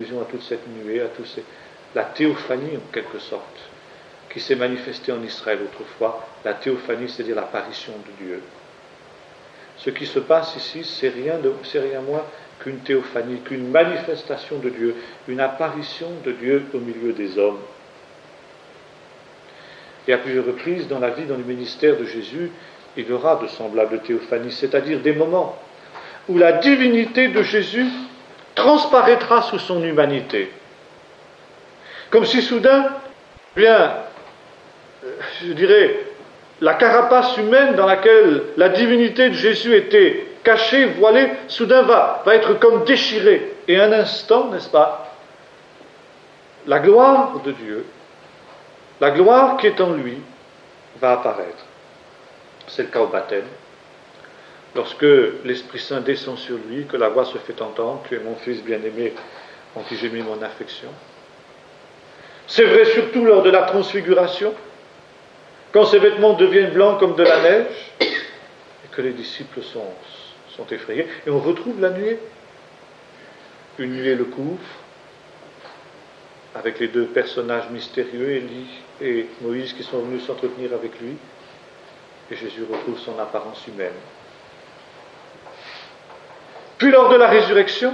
allusion à toute cette nuée, la théophanie en quelque sorte, qui s'est manifestée en Israël autrefois. La théophanie, c'est-à-dire l'apparition de Dieu. Ce qui se passe ici, c'est rien moins qu'une théophanie, qu'une manifestation de Dieu, une apparition de Dieu au milieu des hommes. Et à plusieurs reprises dans la vie, dans le ministère de Jésus, il y aura de semblables théophanies, c'est-à-dire des moments où la divinité de Jésus transparaîtra sous son humanité. Comme si soudain, je dirais, la carapace humaine dans laquelle la divinité de Jésus était cachée, voilée, soudain va être comme déchirée. Et un instant, n'est-ce pas, la gloire de Dieu, la gloire qui est en lui, va apparaître. C'est le cas au baptême. Lorsque l'Esprit Saint descend sur lui, que la voix se fait entendre, tu es mon Fils bien-aimé, en qui j'ai mis mon affection. C'est vrai surtout lors de la transfiguration, quand ses vêtements deviennent blancs comme de la neige, et que les disciples sont effrayés. Et on retrouve la nuée. Une nuée le couvre, avec les deux personnages mystérieux, Élie et Moïse, qui sont venus s'entretenir avec lui, et Jésus retrouve son apparence humaine. Puis lors de la résurrection,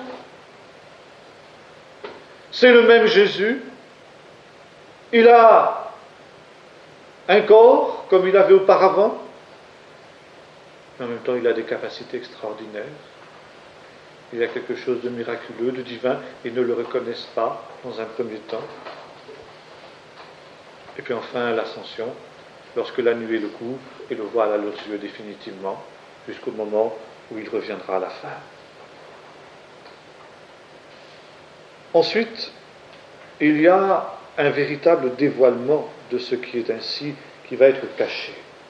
c'est le même Jésus, il a un corps comme il avait auparavant, mais en même temps il a des capacités extraordinaires, il y a quelque chose de miraculeux, de divin, ils ne le reconnaissent pas dans un premier temps. Et puis enfin l'ascension, lorsque la nuée le couvre et le voile à leurs yeux définitivement, jusqu'au moment où il reviendra à la fin. Ensuite, il y a un véritable dévoilement de ce qui est ainsi, qui va être caché.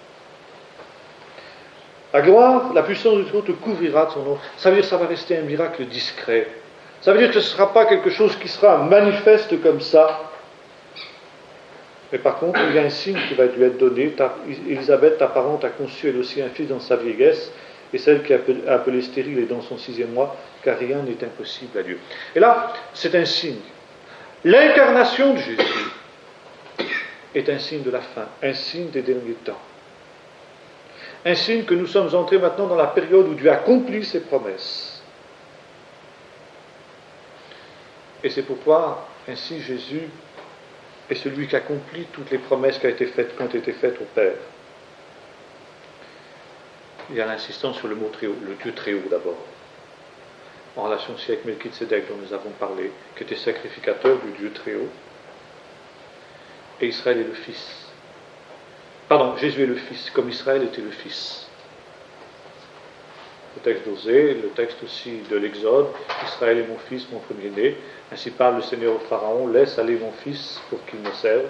La gloire, la puissance de Dieu te couvrira de son nom. Ça veut dire que ça va rester un miracle discret. Ça veut dire que ce ne sera pas quelque chose qui sera manifeste comme ça. Mais par contre, il y a un signe qui va lui être donné. Élisabeth, ta parente, a conçu elle aussi un fils dans sa vieillesse, et celle qui est appelée stérile est dans son 6e mois, car rien n'est impossible à Dieu. Et là, c'est un signe. L'incarnation de Jésus est un signe de la fin, un signe des derniers temps. Un signe que nous sommes entrés maintenant dans la période où Dieu accomplit ses promesses. Et c'est pourquoi, ainsi, Jésus est celui qui accomplit toutes les promesses qui ont été faites au Père. Il y a l'insistance sur le mot très haut, le Dieu très haut d'abord, en relation aussi avec Melchizedek dont nous avons parlé, qui était sacrificateur du Dieu très haut. Et Israël est le Fils. Pardon, Jésus est le Fils, comme Israël était le Fils. Le texte d'Osée, le texte aussi de l'Exode, Israël est mon Fils, mon premier-né. Ainsi parle le Seigneur au Pharaon, laisse aller mon Fils pour qu'il me serve.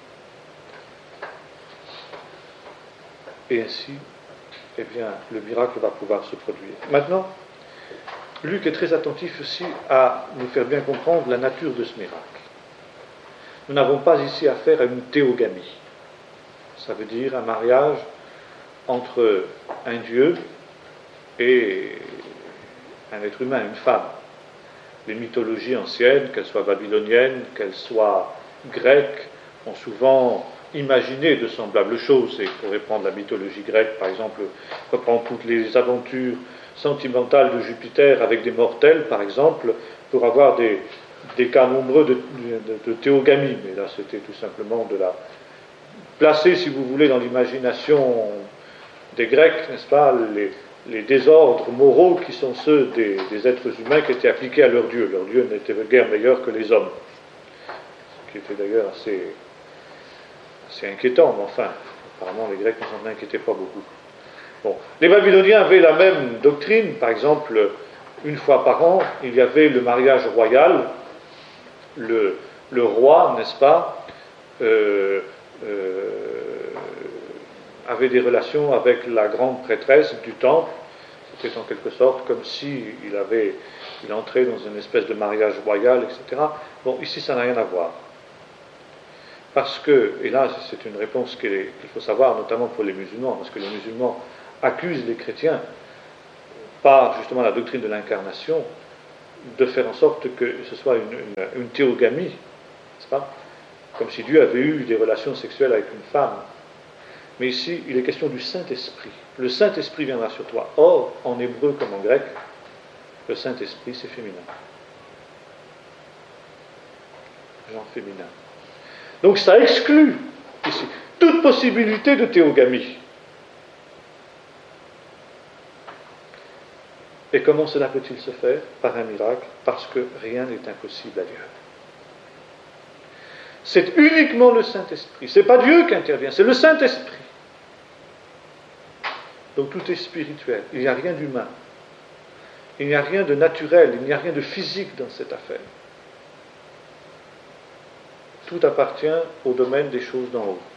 Et ainsi, eh bien, le miracle va pouvoir se produire. Maintenant, Luc est très attentif aussi à nous faire bien comprendre la nature de ce miracle. Nous n'avons pas ici affaire à une théogamie. Ça veut dire un mariage entre un Dieu et un être humain, une femme. Les mythologies anciennes, qu'elles soient babyloniennes, qu'elles soient grecques, ont souvent imaginé de semblables choses. Et pour reprendre la mythologie grecque, par exemple, reprendre toutes les aventures sentimentales de Jupiter avec des mortels, par exemple, pour avoir des cas nombreux de théogamie. Mais là, c'était tout simplement de la placer, si vous voulez, dans l'imagination des Grecs, n'est-ce pas, les désordres moraux qui sont ceux des êtres humains qui étaient appliqués à leur Dieu. Leur Dieu n'était guère meilleur que les hommes. Ce qui était d'ailleurs assez inquiétant, mais enfin, apparemment les Grecs ne s'en inquiétaient pas beaucoup. Bon. Les Babyloniens avaient la même doctrine, par exemple, une fois par an, il y avait le mariage royal, le roi, n'est-ce pas, avait des relations avec la grande prêtresse du temple. C'était en quelque sorte comme s'il entrait dans une espèce de mariage royal, etc. Bon, ici ça n'a rien à voir. Parce que, et là c'est une réponse qu'il faut savoir, notamment pour les musulmans, parce que les musulmans accusent les chrétiens par justement la doctrine de l'incarnation de faire en sorte que ce soit une théogamie, n'est-ce pas? Comme si Dieu avait eu des relations sexuelles avec une femme. Mais ici, il est question du Saint-Esprit. Le Saint-Esprit viendra sur toi. Or, en hébreu comme en grec, le Saint-Esprit, c'est féminin. Genre féminin. Donc ça exclut, ici, toute possibilité de théogamie. Et comment cela peut-il se faire? Par un miracle, parce que rien n'est impossible à Dieu. C'est uniquement le Saint-Esprit. Ce n'est pas Dieu qui intervient, c'est le Saint-Esprit. Donc tout est spirituel. Il n'y a rien d'humain. Il n'y a rien de naturel, il n'y a rien de physique dans cette affaire. Tout appartient au domaine des choses d'en haut.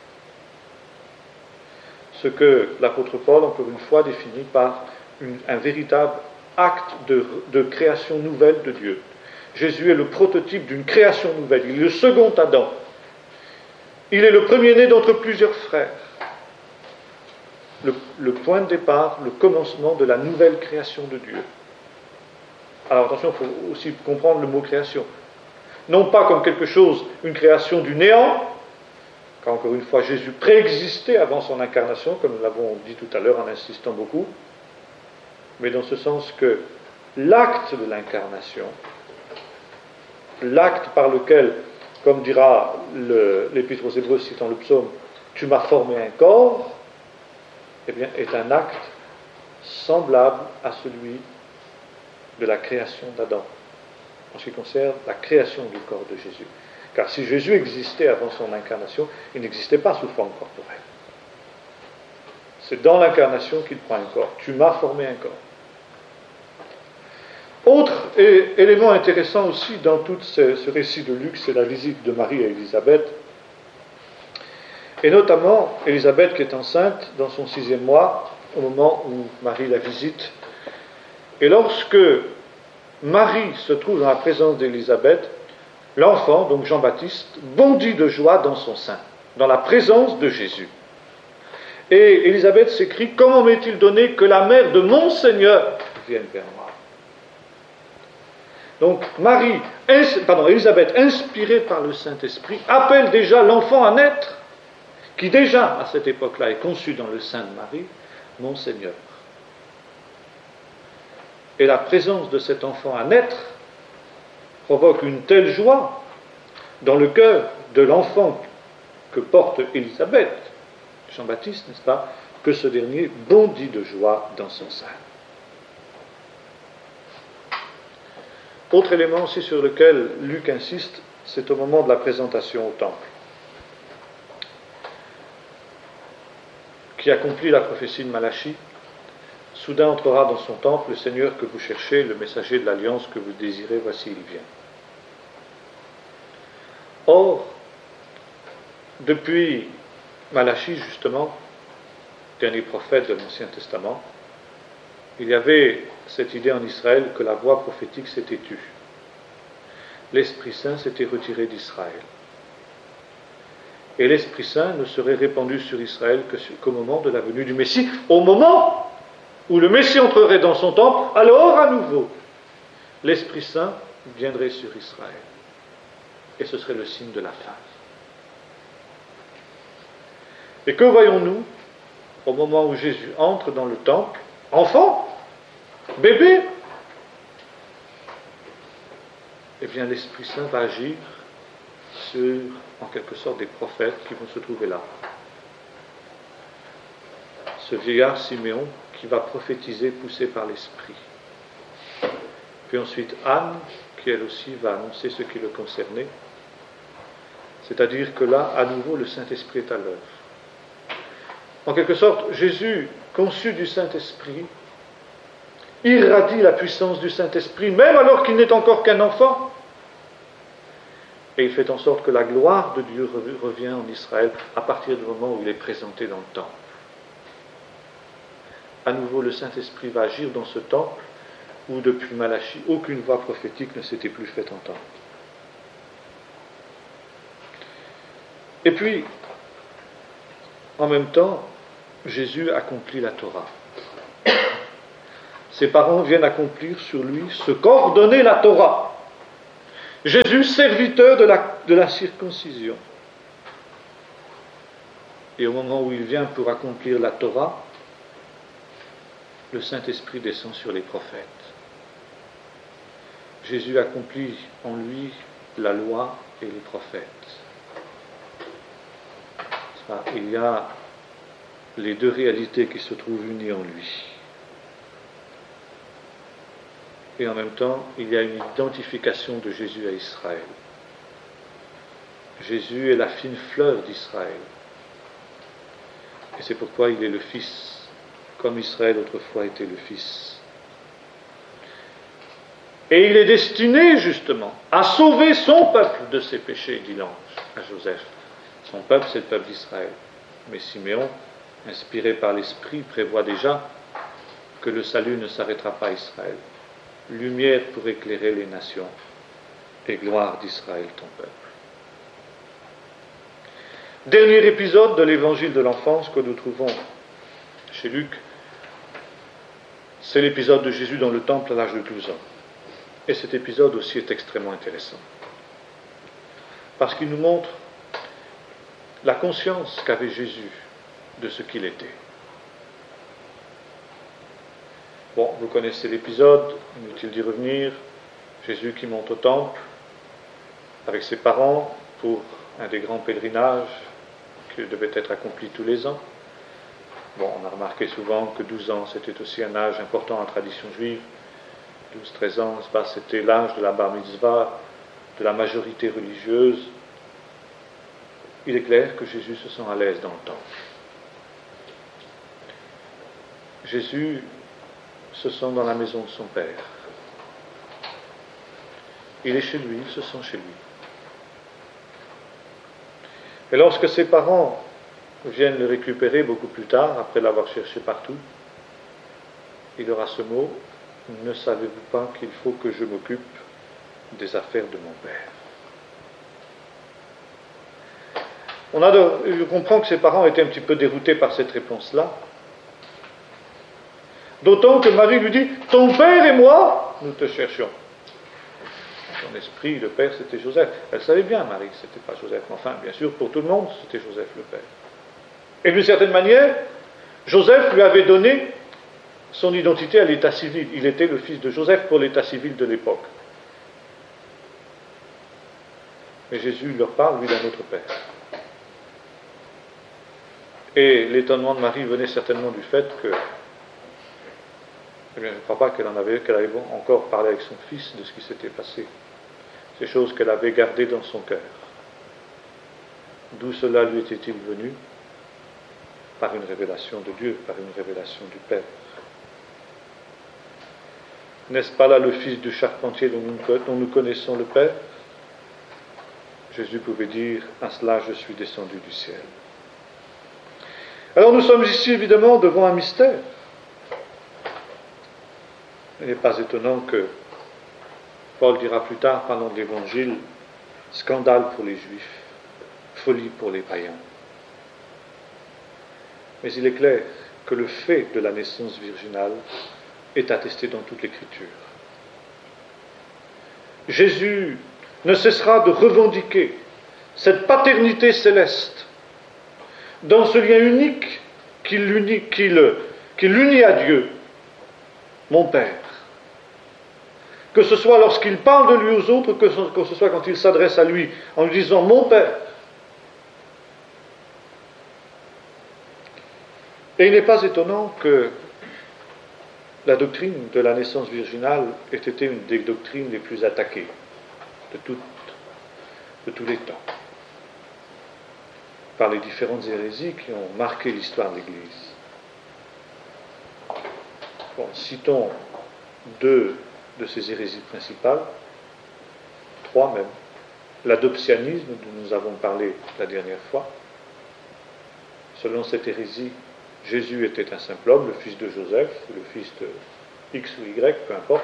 Ce que l'apôtre Paul, encore une fois, définit par un véritable acte de création nouvelle de Dieu. Jésus est le prototype d'une création nouvelle. Il est le second Adam. Il est le premier-né d'entre plusieurs frères. Le point de départ, le commencement de la nouvelle création de Dieu. Alors attention, il faut aussi comprendre le mot création. Non pas comme quelque chose, une création du néant, car encore une fois Jésus préexistait avant son incarnation, comme nous l'avons dit tout à l'heure en insistant beaucoup, mais dans ce sens que l'acte de l'incarnation, l'acte par lequel, comme dira l'Épître aux Hébreux citant le psaume, tu m'as formé un corps, eh bien, est un acte semblable à celui de la création d'Adam, en ce qui concerne la création du corps de Jésus. Car si Jésus existait avant son incarnation, il n'existait pas sous forme corporelle. C'est dans l'incarnation qu'il prend un corps. Tu m'as formé un corps. Autre élément intéressant aussi dans tout ce récit de Luc, c'est la visite de Marie à Élisabeth. Et notamment, Élisabeth qui est enceinte dans son 6e mois, au moment où Marie la visite. Et lorsque Marie se trouve dans la présence d'Élisabeth, l'enfant, donc Jean-Baptiste, bondit de joie dans son sein, dans la présence de Jésus. Et Élisabeth s'écrie, « Comment m'est-il donné que la mère de mon Seigneur vienne vers moi ?» Donc Élisabeth, inspirée par le Saint-Esprit, appelle déjà l'enfant à naître, qui déjà, à cette époque-là, est conçu dans le sein de Marie, mon Seigneur. Et la présence de cet enfant à naître provoque une telle joie dans le cœur de l'enfant que porte Élisabeth, Jean-Baptiste, n'est-ce pas, que ce dernier bondit de joie dans son sein. Autre élément aussi sur lequel Luc insiste, c'est au moment de la présentation au temple. Qui accomplit la prophétie de Malachie, soudain entrera dans son temple le Seigneur que vous cherchez, le messager de l'alliance que vous désirez, voici il vient. Or, depuis Malachie, justement, dernier prophète de l'Ancien Testament, il y avait cette idée en Israël que la voix prophétique s'était tue. L'Esprit Saint s'était retiré d'Israël. Et l'Esprit Saint ne serait répandu sur Israël qu'au moment de la venue du Messie, au moment où le Messie entrerait dans son temple, alors à nouveau, l'Esprit Saint viendrait sur Israël. Et ce serait le signe de la fin. Et que voyons-nous au moment où Jésus entre dans le temple? Enfant, bébé. Eh bien, l'Esprit Saint va agir sur, en quelque sorte, des prophètes qui vont se trouver là. Ce vieillard Siméon qui va prophétiser poussé par l'Esprit. Puis ensuite Anne, qui elle aussi va annoncer ce qui le concernait. C'est-à-dire que là, à nouveau, le Saint-Esprit est à l'œuvre. En quelque sorte, Jésus, conçu du Saint-Esprit, irradie la puissance du Saint-Esprit, même alors qu'il n'est encore qu'un enfant. Et il fait en sorte que la gloire de Dieu revient en Israël à partir du moment où il est présenté dans le temple. À nouveau, le Saint-Esprit va agir dans ce temple où, depuis Malachie, aucune voix prophétique ne s'était plus faite entendre. Et puis, en même temps, Jésus accomplit la Torah. ses parents viennent accomplir sur lui ce qu'ordonnait la Torah. Jésus, serviteur de la circoncision. Et au moment où il vient pour accomplir la Torah, le Saint-Esprit descend sur les prophètes. Jésus accomplit en lui la loi et les prophètes. Il y a les deux réalités qui se trouvent unies en lui. Et en même temps, il y a une identification de Jésus à Israël. Jésus est la fine fleur d'Israël. Et c'est pourquoi il est le Fils, comme Israël autrefois était le Fils. Et il est destiné, justement, à sauver son peuple de ses péchés, dit l'ange à Joseph. Son peuple, c'est le peuple d'Israël. Mais Siméon, inspiré par l'Esprit, prévoit déjà que le salut ne s'arrêtera pas à Israël. Lumière pour éclairer les nations et gloire d'Israël, ton peuple. Dernier épisode de l'évangile de l'enfance que nous trouvons chez Luc, c'est l'épisode de Jésus dans le temple à l'âge de 12 ans. Et cet épisode aussi est extrêmement intéressant. Parce qu'il nous montre la conscience qu'avait Jésus de ce qu'il était. Bon, vous connaissez l'épisode, inutile d'y revenir. Jésus qui monte au temple avec ses parents pour un des grands pèlerinages qui devait être accompli tous les ans. Bon, on a remarqué souvent que 12 ans, c'était aussi un âge important en tradition juive. 12-13 ans, c'était l'âge de la bar mitzvah, de la majorité religieuse. Il est clair que Jésus se sent à l'aise dans le temple. Jésus se sent dans la maison de son Père. Il est chez lui, il se sent chez lui. Et lorsque ses parents viennent le récupérer beaucoup plus tard, après l'avoir cherché partout, il aura ce mot: ne savez-vous pas qu'il faut que je m'occupe des affaires de mon Père? Je comprends que ses parents étaient un petit peu déroutés par cette réponse-là. D'autant que Marie lui dit: ton Père et moi, nous te cherchions. Dans son esprit, le Père, c'était Joseph. Elle savait bien, Marie, que ce n'était pas Joseph. Mais enfin, bien sûr, pour tout le monde, c'était Joseph le Père. Et d'une certaine manière, Joseph lui avait donné son identité à l'état civil. Il était le fils de Joseph pour l'état civil de l'époque. Mais Jésus leur parle, lui, d'un autre Père. Et l'étonnement de Marie venait certainement du fait que, je ne crois pas qu'elle avait encore parlé avec son fils de ce qui s'était passé. Ces choses qu'elle avait gardées dans son cœur. D'où cela lui était-il venu? Par une révélation de Dieu, par une révélation du Père. N'est-ce pas là le fils du charpentier dont nous connaissons le Père? Jésus pouvait dire: à cela je suis descendu du ciel. Alors nous sommes ici évidemment devant un mystère. Il n'est pas étonnant que Paul dira plus tard, parlant de l'Évangile, scandale pour les Juifs, folie pour les païens. Mais il est clair que le fait de la naissance virginale est attesté dans toute l'Écriture. Jésus ne cessera de revendiquer cette paternité céleste dans ce lien unique qui l'unit à Dieu, mon Père. Que ce soit lorsqu'il parle de lui aux autres, que ce soit quand il s'adresse à lui en lui disant mon Père. Et il n'est pas étonnant que la doctrine de la naissance virginale ait été une des doctrines les plus attaquées de tous les temps, par les différentes hérésies qui ont marqué l'histoire de l'Église. Bon, citons deux de ces hérésies principales, trois même. L'adoptionnisme dont nous avons parlé la dernière fois. Selon cette hérésie, Jésus était un simple homme, le fils de Joseph, le fils de X ou Y, peu importe.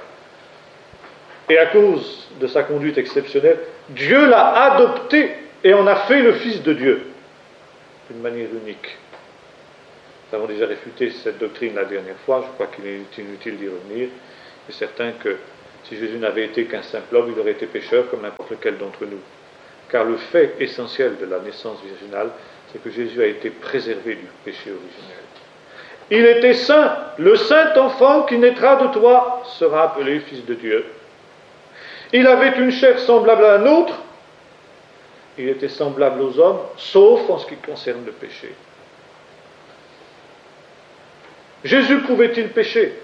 Et à cause de sa conduite exceptionnelle, Dieu l'a adopté et en a fait le fils de Dieu, d'une manière unique. Nous avons déjà réfuté cette doctrine la dernière fois, je crois qu'il est inutile d'y revenir. Il est certain que si Jésus n'avait été qu'un simple homme, il aurait été pécheur comme n'importe lequel d'entre nous. Car le fait essentiel de la naissance virginale, c'est que Jésus a été préservé du péché originel. Il était saint. Le saint enfant qui naîtra de toi sera appelé Fils de Dieu. Il avait une chair semblable à la nôtre. Il était semblable aux hommes, sauf en ce qui concerne le péché. Jésus pouvait-il pécher?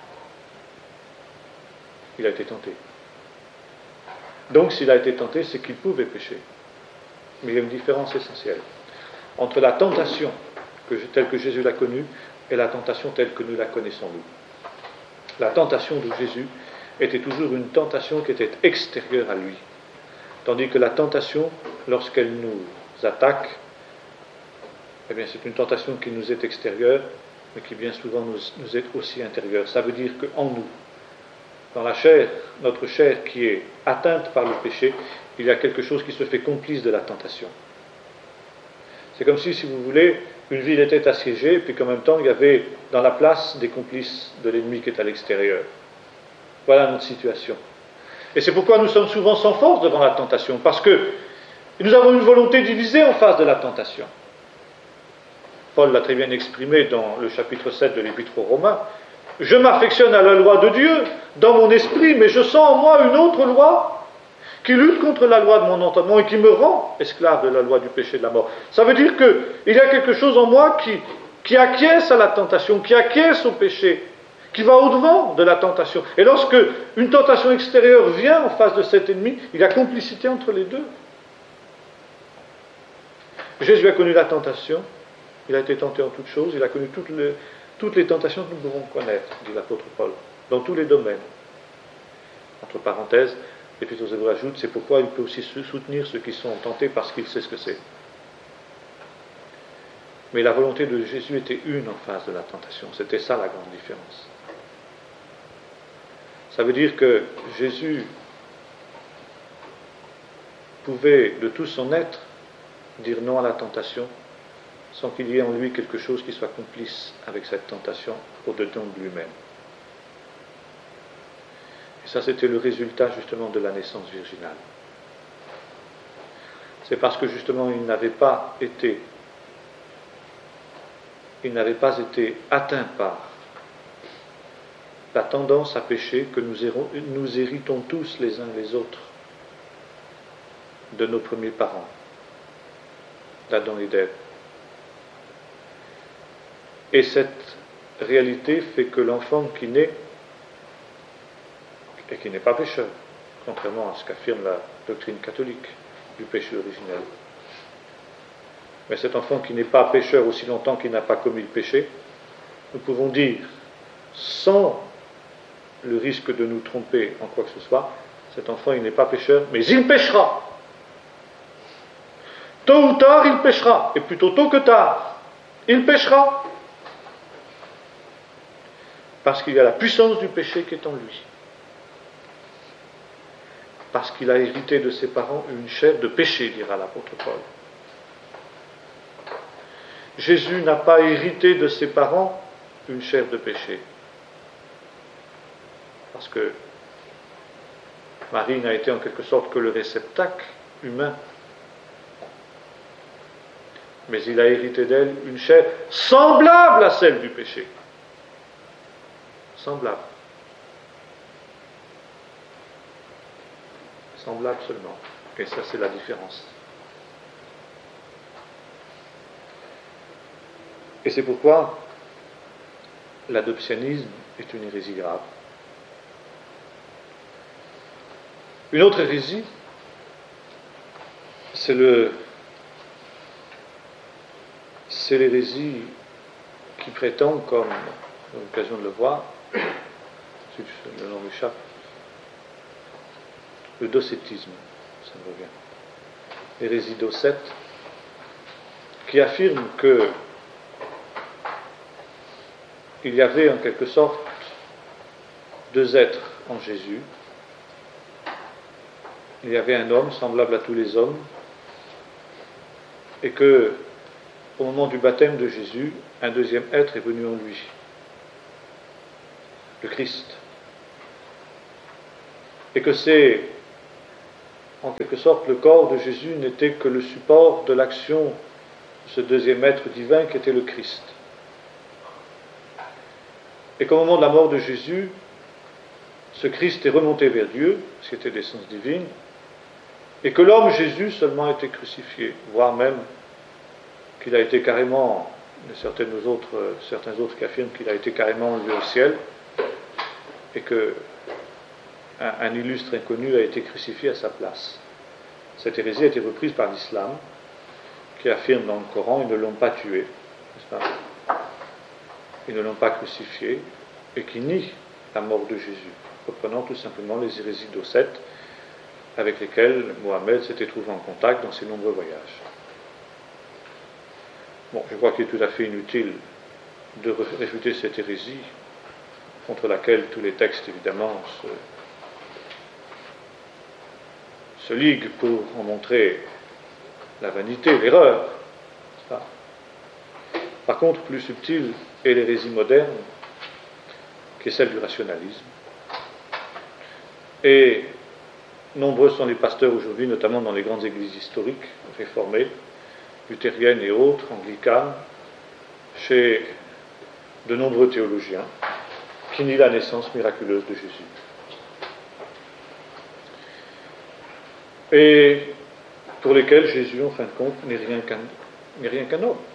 Il a été tenté. Donc s'il a été tenté, c'est qu'il pouvait pécher. Mais il y a une différence essentielle entre la tentation telle que Jésus l'a connue et la tentation telle que nous la connaissons nous. La tentation de Jésus était toujours une tentation qui était extérieure à lui. Tandis que la tentation, lorsqu'elle nous attaque, eh bien c'est une tentation qui nous est extérieure, mais qui bien souvent nous est aussi intérieure. Ça veut dire qu'en nous, dans la chair, notre chair qui est atteinte par le péché, il y a quelque chose qui se fait complice de la tentation. C'est comme si vous voulez, une ville était assiégée, et puis qu'en même temps, il y avait dans la place des complices de l'ennemi qui est à l'extérieur. Voilà notre situation. Et c'est pourquoi nous sommes souvent sans force devant la tentation, parce que nous avons une volonté divisée en face de la tentation. Paul l'a très bien exprimé dans le chapitre 7 de l'Épître aux Romains. Je m'affectionne à la loi de Dieu dans mon esprit, mais je sens en moi une autre loi qui lutte contre la loi de mon entendement et qui me rend esclave de la loi du péché et de la mort. Ça veut dire qu'il y a quelque chose en moi qui acquiesce à la tentation, qui acquiesce au péché, qui va au-devant de la tentation. Et lorsque une tentation extérieure vient en face de cet ennemi, il y a complicité entre les deux. Jésus a connu la tentation, il a été tenté en toutes choses, il a connu toutes les tentations que nous pouvons connaître, dit l'apôtre Paul, dans tous les domaines. Entre parenthèses, l'Épître aux Hébreux ajoute, c'est pourquoi il peut aussi soutenir ceux qui sont tentés parce qu'il sait ce que c'est. Mais la volonté de Jésus était une en face de la tentation, c'était ça la grande différence. Ça veut dire que Jésus pouvait de tout son être dire non à la tentation sans qu'il y ait en lui quelque chose qui soit complice avec cette tentation au-dedans de lui-même. Et ça, c'était le résultat justement de la naissance virginale. C'est parce que justement il n'avait pas été atteint par la tendance à pécher que nous héritons tous les uns les autres de nos premiers parents, d'Adam et d'Ève. Et cette réalité fait que l'enfant qui naît, et qui n'est pas pécheur, contrairement à ce qu'affirme la doctrine catholique du péché originel, mais cet enfant qui n'est pas pécheur aussi longtemps qu'il n'a pas commis le péché, nous pouvons dire, sans le risque de nous tromper en quoi que ce soit, cet enfant il n'est pas pécheur, mais il péchera. Tôt ou tard il péchera, et plutôt tôt que tard, il péchera. Parce qu'il y a la puissance du péché qui est en lui. Parce qu'il a hérité de ses parents une chair de péché, dira l'apôtre Paul. Jésus n'a pas hérité de ses parents une chair de péché. Parce que Marie n'a été en quelque sorte que le réceptacle humain. Mais il a hérité d'elle une chair semblable à celle du péché. Semblable. Semblable seulement. Et ça, c'est la différence. Et c'est pourquoi l'adoptionnisme est une hérésie grave. Une autre hérésie, c'est l'hérésie qui prétend, comme on a l'occasion de le voir, le nom m'échappe, le docétisme, ça me revient. L'hérésie docète, qui affirme que il y avait en quelque sorte deux êtres en Jésus. Il y avait un homme semblable à tous les hommes, et que au moment du baptême de Jésus, un deuxième être est venu en lui, le Christ. Et que c'est, en quelque sorte, le corps de Jésus n'était que le support de l'action de ce deuxième être divin qui était le Christ. Et qu'au moment de la mort de Jésus, ce Christ est remonté vers Dieu, ce qui était d'essence divine, et que l'homme Jésus seulement a été crucifié, voire même qu'il a été carrément, certains autres qui affirment qu'il a été carrément enlevé au ciel, et que un illustre inconnu a été crucifié à sa place. Cette hérésie a été reprise par l'islam, qui affirme dans le Coran, ils ne l'ont pas tué, n'est-ce pas? Ils ne l'ont pas crucifié, et qui nie la mort de Jésus, reprenant tout simplement les hérésies d'Ocète, avec lesquelles Mohammed s'était trouvé en contact dans ses nombreux voyages. Bon, je crois qu'il est tout à fait inutile de réfuter cette hérésie, contre laquelle tous les textes, évidemment, se liguent pour en montrer la vanité, l'erreur. Par contre, plus subtile est l'hérésie moderne, qui est celle du rationalisme. Et nombreux sont les pasteurs aujourd'hui, notamment dans les grandes églises historiques, réformées, luthériennes et autres, anglicanes, chez de nombreux théologiens, qui nient la naissance miraculeuse de Jésus. Et pour lesquels Jésus, en fin de compte, n'est rien qu'un homme.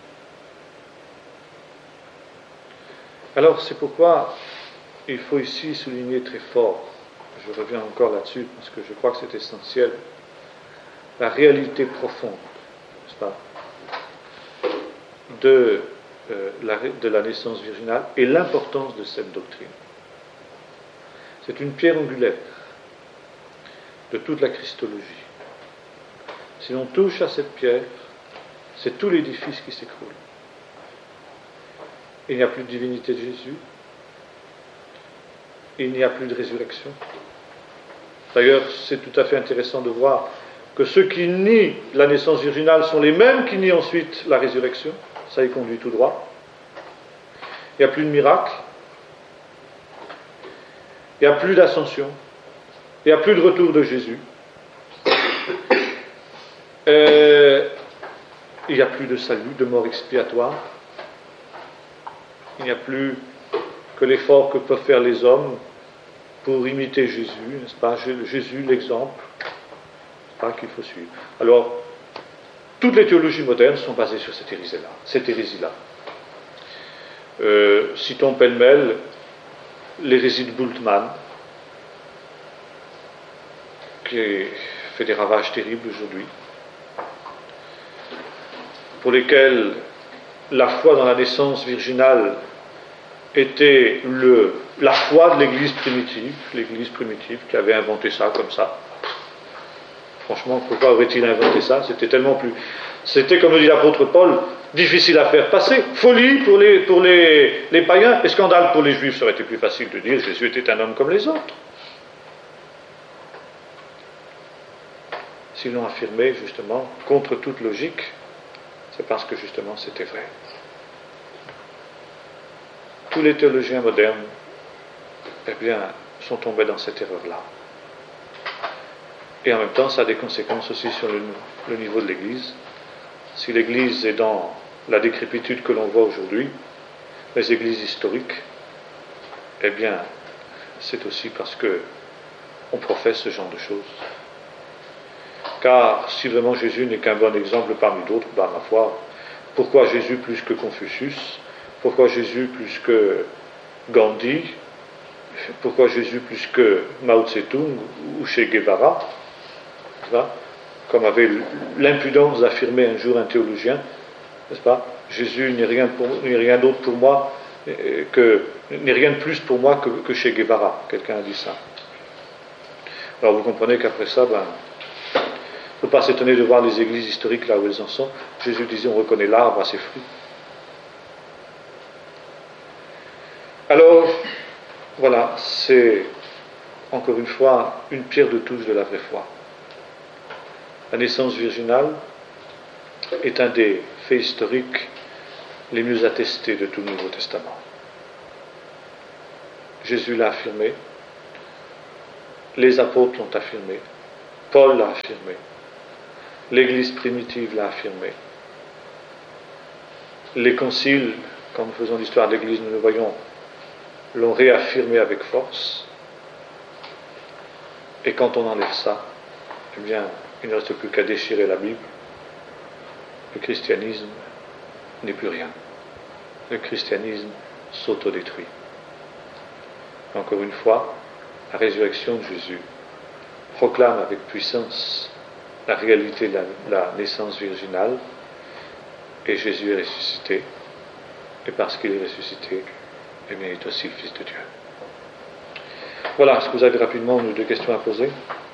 Alors, c'est pourquoi il faut ici souligner très fort, je reviens encore là-dessus, parce que je crois que c'est essentiel, la réalité profonde, n'est-ce pas, de la naissance virginale et l'importance de cette doctrine. C'est une pierre angulaire de toute la Christologie. Si l'on touche à cette pierre, c'est tout l'édifice qui s'écroule. Il n'y a plus de divinité de Jésus, il n'y a plus de résurrection. D'ailleurs, c'est tout à fait intéressant de voir que ceux qui nient la naissance virginale sont les mêmes qui nient ensuite la résurrection. Ça y conduit tout droit. Il n'y a plus de miracle, il n'y a plus d'ascension, il n'y a plus de retour de Jésus, il n'y a plus de salut, de mort expiatoire, il n'y a plus que l'effort que peuvent faire les hommes pour imiter Jésus, n'est-ce pas? Jésus, l'exemple, n'est-ce pas, qu'il faut suivre. Alors, toutes les théologies modernes sont basées sur cette hérésie-là. Citons pêle-mêle l'hérésie de Bultmann, qui fait des ravages terribles aujourd'hui, pour lesquels la foi dans la naissance virginale était la foi de l'Église primitive qui avait inventé ça comme ça. Franchement, pourquoi aurait-il inventé ça? C'était, comme le dit l'apôtre Paul, difficile à faire passer. Folie pour les païens et scandale pour les juifs. Ça aurait été plus facile de dire Jésus était un homme comme les autres. S'ils l'ont affirmé, justement, contre toute logique, c'est parce que, justement, c'était vrai. Tous les théologiens modernes, eh bien, sont tombés dans cette erreur-là. Et en même temps, ça a des conséquences aussi sur le niveau de l'Église. Si l'Église est dans la décrépitude que l'on voit aujourd'hui, les églises historiques, eh bien, c'est aussi parce qu'on professe ce genre de choses. Car si vraiment Jésus n'est qu'un bon exemple parmi d'autres, ma foi, pourquoi Jésus plus que Confucius? Pourquoi Jésus plus que Gandhi? Pourquoi Jésus plus que Mao Tse-tung ou Che Guevara? Comme avait l'impudence d'affirmer un jour un théologien, n'est-ce pas? Jésus n'est rien d'autre pour moi n'est rien de plus pour moi que Che Guevara. Quelqu'un a dit ça. Alors vous comprenez qu'après ça, il ne faut pas s'étonner de voir les églises historiques là où elles en sont. Jésus disait, on reconnaît l'arbre à ses fruits. Alors, voilà, c'est encore une fois une pierre de touche de la vraie foi. La naissance virginale est un des faits historiques les mieux attestés de tout le Nouveau Testament. Jésus l'a affirmé, les apôtres l'ont affirmé, Paul l'a affirmé, l'Église primitive l'a affirmé, les conciles, quand nous faisons l'histoire de l'Église, nous le voyons, l'ont réaffirmé avec force. Et quand on enlève ça, eh bien, il ne reste plus qu'à déchirer la Bible. Le christianisme n'est plus rien. Le christianisme s'autodétruit. Encore une fois, la résurrection de Jésus proclame avec puissance la réalité de la naissance virginale, et Jésus est ressuscité, et parce qu'il est ressuscité, eh bien, il est aussi le Fils de Dieu. Voilà, est-ce que vous avez rapidement une ou deux questions à poser?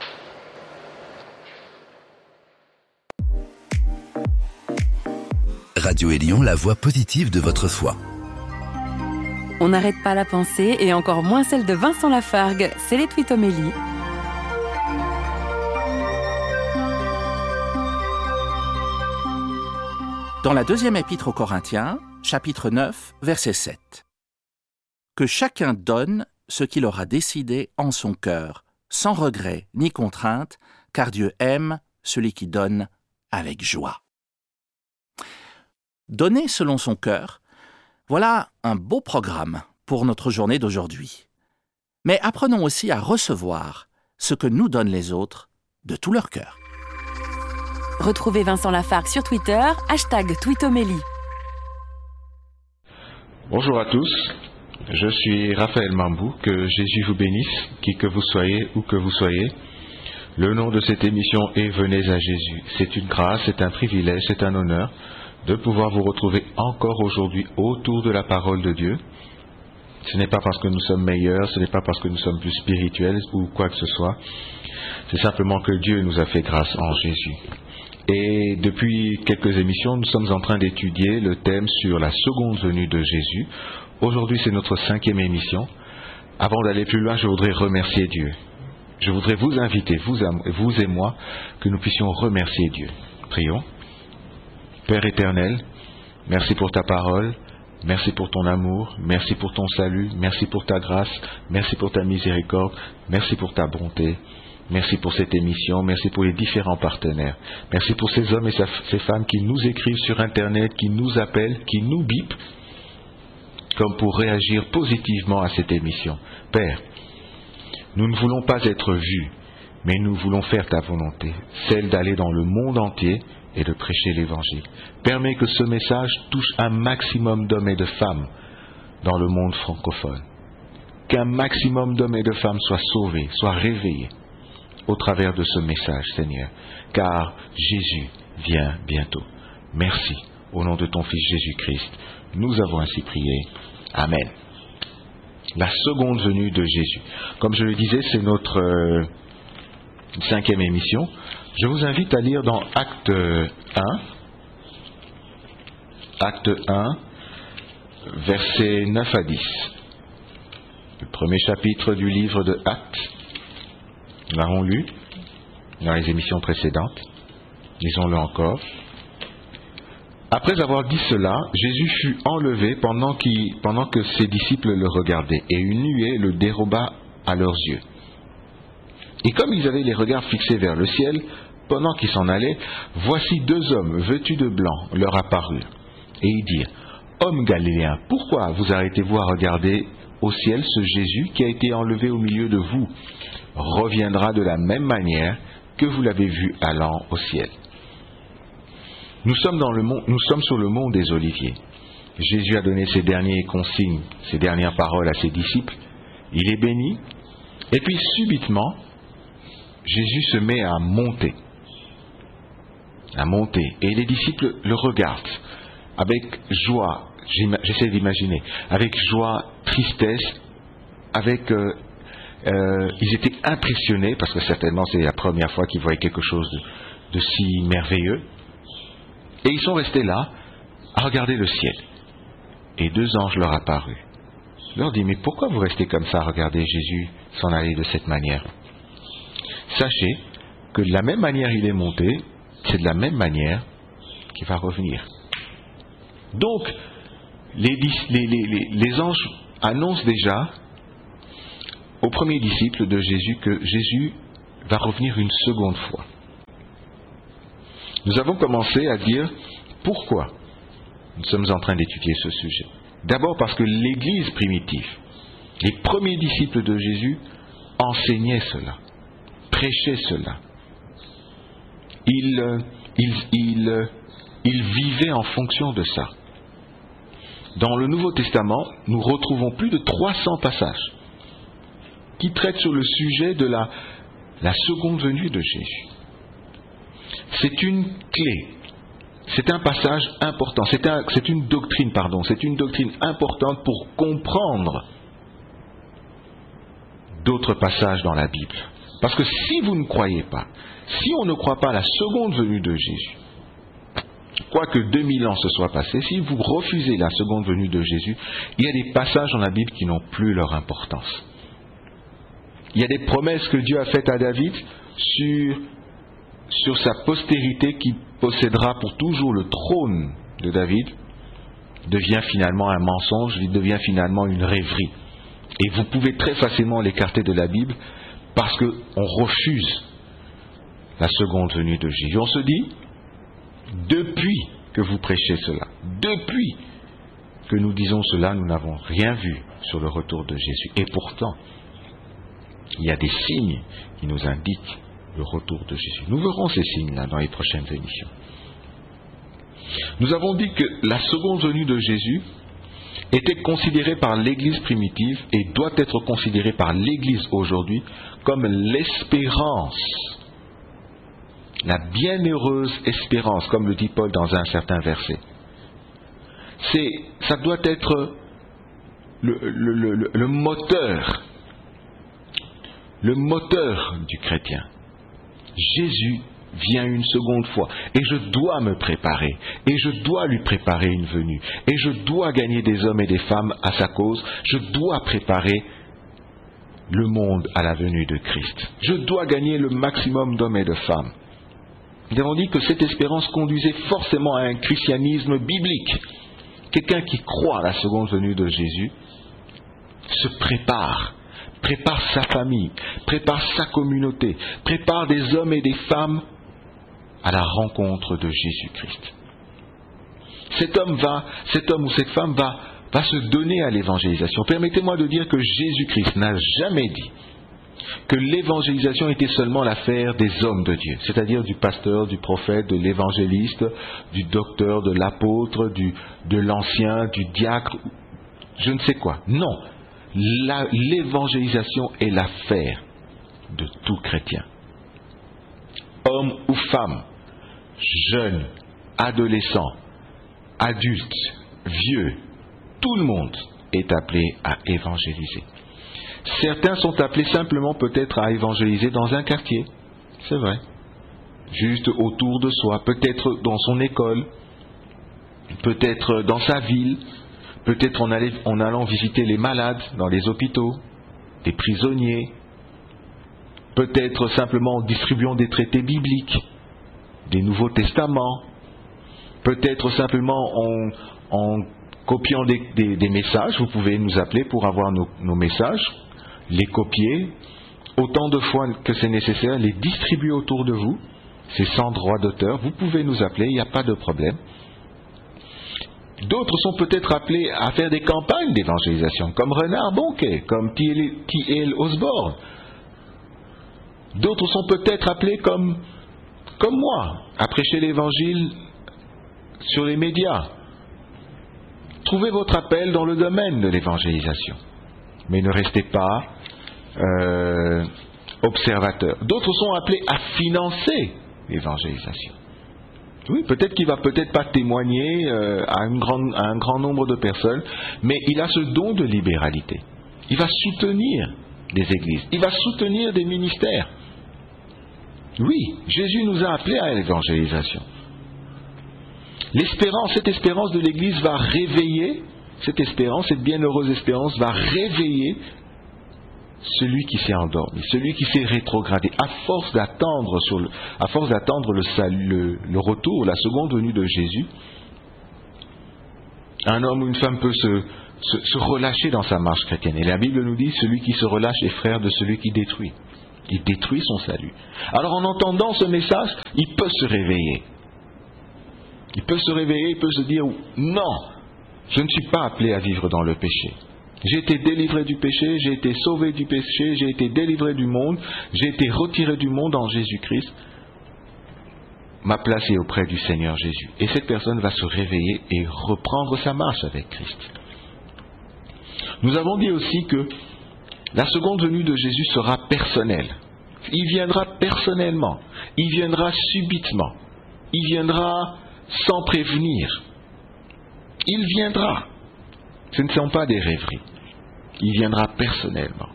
Radio Élion, la voix positive de votre foi. On n'arrête pas la pensée, et encore moins celle de Vincent Lafargue, c'est les Tweetomélies. Dans la deuxième épître aux Corinthiens, chapitre 9, verset 7. Que chacun donne ce qu'il aura décidé en son cœur, sans regret ni contrainte, car Dieu aime celui qui donne avec joie. Donner selon son cœur, voilà un beau programme pour notre journée d'aujourd'hui. Mais apprenons aussi à recevoir ce que nous donnent les autres de tout leur cœur. Retrouvez Vincent Lafargue sur Twitter, #Tweetomélie. Bonjour à tous, je suis Raphaël Mambou, que Jésus vous bénisse, qui que vous soyez, où que vous soyez. Le nom de cette émission est Venez à Jésus. C'est une grâce, c'est un privilège, c'est un honneur de pouvoir vous retrouver encore aujourd'hui autour de la parole de Dieu. Ce n'est pas parce que nous sommes meilleurs, ce n'est pas parce que nous sommes plus spirituels ou quoi que ce soit. C'est simplement que Dieu nous a fait grâce en Jésus. Et depuis quelques émissions, nous sommes en train d'étudier le thème sur la seconde venue de Jésus. Aujourd'hui, c'est notre 5e émission. Avant d'aller plus loin, je voudrais remercier Dieu. Je voudrais vous inviter, vous et moi, que nous puissions remercier Dieu. Prions. Père éternel, merci pour ta parole, merci pour ton amour, merci pour ton salut, merci pour ta grâce, merci pour ta miséricorde, merci pour ta bonté. Merci pour cette émission, merci pour les différents partenaires. Merci pour ces hommes et ces femmes qui nous écrivent sur Internet, qui nous appellent, qui nous bipent, comme pour réagir positivement à cette émission. Père, nous ne voulons pas être vus, mais nous voulons faire ta volonté, celle d'aller dans le monde entier et de prêcher l'Évangile. Permets que ce message touche un maximum d'hommes et de femmes dans le monde francophone. Qu'un maximum d'hommes et de femmes soient sauvés, soient réveillés au travers de ce message, Seigneur, car Jésus vient bientôt. Merci, au nom de ton Fils Jésus-Christ, nous avons ainsi prié. Amen. La seconde venue de Jésus. Comme je le disais, c'est notre 5e émission. Je vous invite à lire dans Acte 1, versets 9 à 10. Le premier chapitre du livre de Actes. Nous l'avons lu dans les émissions précédentes. Lisons-le encore. Après avoir dit cela, Jésus fut enlevé pendant que ses disciples le regardaient, et une nuée le déroba à leurs yeux. Et comme ils avaient les regards fixés vers le ciel, pendant qu'ils s'en allaient, voici 2 hommes vêtus de blanc leur apparurent. Et ils dirent, « Hommes galiléens, pourquoi vous arrêtez-vous à regarder au ciel ce Jésus qui a été enlevé au milieu de vous reviendra de la même manière que vous l'avez vu allant au ciel. » Nous sommes sur le mont des Oliviers. Jésus a donné ses dernières consignes, ses dernières paroles à ses disciples. Il est béni. Et puis subitement, Jésus se met à monter. Et les disciples le regardent avec joie, j'essaie d'imaginer, avec joie, tristesse, ils étaient impressionnés, parce que certainement c'est la première fois qu'ils voyaient quelque chose de si merveilleux. Et ils sont restés là, à regarder le ciel. Et 2 anges leur apparurent. Ils leur dit, mais pourquoi vous restez comme ça à regarder Jésus s'en aller de cette manière? Sachez que de la même manière il est monté, c'est de la même manière qu'il va revenir. Donc, les anges annoncent déjà aux premiers disciples de Jésus que Jésus va revenir une seconde fois. Nous avons commencé à dire pourquoi nous sommes en train d'étudier ce sujet. D'abord parce que l'Église primitive, les premiers disciples de Jésus, enseignaient cela, prêchaient cela. Ils vivaient en fonction de ça. Dans le Nouveau Testament, nous retrouvons plus de 300 passages qui traitent sur le sujet de la seconde venue de Jésus. C'est une clé, c'est un passage important, c'est une doctrine importante pour comprendre d'autres passages dans la Bible. Parce que si vous ne croyez pas, si on ne croit pas à la seconde venue de Jésus, quoique 2000 ans se soient passés, si vous refusez la seconde venue de Jésus, il y a des passages dans la Bible qui n'ont plus leur importance. Il y a des promesses que Dieu a faites à David sur sa postérité qui possédera pour toujours le trône de David, devient finalement un mensonge, il devient finalement une rêverie. Et vous pouvez très facilement l'écarter de la Bible parce qu'on refuse la seconde venue de Jésus. On se dit, depuis que vous prêchez cela, depuis que nous disons cela, nous n'avons rien vu sur le retour de Jésus. Et pourtant, il y a des signes qui nous indiquent le retour de Jésus. Nous verrons ces signes-là dans les prochaines émissions. Nous avons dit que la seconde venue de Jésus était considérée par l'Église primitive et doit être considérée par l'Église aujourd'hui comme l'espérance, la bienheureuse espérance, comme le dit Paul dans un certain verset. Ça doit être le moteur du chrétien. Jésus vient une seconde fois et je dois me préparer et je dois lui préparer une venue et je dois gagner des hommes et des femmes à sa cause. Je dois préparer le monde à la venue de Christ. Je dois gagner le maximum d'hommes et de femmes. Nous avons dit que cette espérance conduisait forcément à un christianisme biblique. Quelqu'un qui croit à la seconde venue de Jésus se prépare sa famille, prépare sa communauté, prépare des hommes et des femmes à la rencontre de Jésus-Christ. Cet homme ou cette femme va se donner à l'évangélisation. Permettez-moi de dire que Jésus-Christ n'a jamais dit que l'évangélisation était seulement l'affaire des hommes de Dieu, c'est-à-dire du pasteur, du prophète, de l'évangéliste, du docteur, de l'apôtre, de l'ancien, du diacre, je ne sais quoi. Non. L'évangélisation est l'affaire de tout chrétien. Homme ou femme, jeune, adolescent, adulte, vieux, tout le monde est appelé à évangéliser. Certains sont appelés simplement peut-être à évangéliser dans un quartier, c'est vrai, juste autour de soi, peut-être dans son école, peut-être dans sa ville, peut-être en allant visiter les malades dans les hôpitaux, les prisonniers, peut-être simplement en distribuant des traités bibliques, des Nouveaux Testaments, peut-être simplement en copiant des messages. Vous pouvez nous appeler pour avoir nos messages, les copier, autant de fois que c'est nécessaire, les distribuer autour de vous, c'est sans droit d'auteur. Vous pouvez nous appeler, il n'y a pas de problème. D'autres sont peut-être appelés à faire des campagnes d'évangélisation, comme Renard Bonquet, comme T.L. Osborne. D'autres sont peut-être appelés comme moi, à prêcher l'évangile sur les médias. Trouvez votre appel dans le domaine de l'évangélisation, mais ne restez pas observateur. D'autres sont appelés à financer l'évangélisation. Oui, peut-être qu'il va peut-être pas témoigner à un grand nombre de personnes, mais il a ce don de libéralité. Il va soutenir des églises, il va soutenir des ministères. Oui, Jésus nous a appelés à l'évangélisation. Cette espérance de l'Église va réveiller, cette bienheureuse espérance va réveiller celui qui s'est endormi, celui qui s'est rétrogradé, à force d'attendre le retour, la seconde venue de Jésus. Un homme ou une femme peut se relâcher dans sa marche chrétienne. Et la Bible nous dit, celui qui se relâche est frère de celui qui détruit. Il détruit son salut. Alors en entendant ce message, il peut se réveiller. Il peut se réveiller, il peut se dire, non, je ne suis pas appelé à vivre dans le péché. J'ai été délivré du péché, j'ai été sauvé du péché, j'ai été délivré du monde, j'ai été retiré du monde en Jésus-Christ. Ma place est auprès du Seigneur Jésus. Et cette personne va se réveiller et reprendre sa marche avec Christ. Nous avons dit aussi que la seconde venue de Jésus sera personnelle. Il viendra personnellement. Il viendra subitement. Il viendra sans prévenir. Il viendra. Ce ne sont pas des rêveries. Il viendra personnellement.